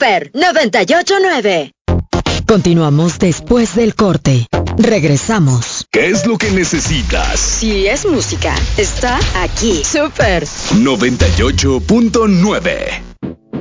Super 98.9. Continuamos después del corte. Regresamos. ¿Qué es lo que necesitas? Si es música, está aquí. Super 98.9.